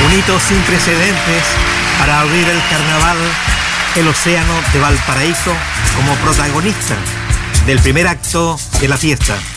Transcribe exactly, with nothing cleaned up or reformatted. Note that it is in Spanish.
Un hito sin precedentes para abrir el carnaval, el océano de Valparaíso como protagonista del primer acto de la fiesta.